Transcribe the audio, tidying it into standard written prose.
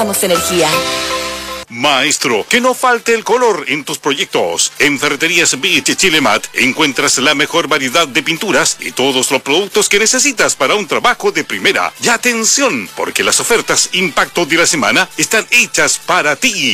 Damos energía. Maestro, que no falte el color en tus proyectos. En Ferreterías Beach Chilemat encuentras la mejor variedad de pinturas y todos los productos que necesitas para un trabajo de primera. Y atención, porque las ofertas Impacto de la semana están hechas para ti.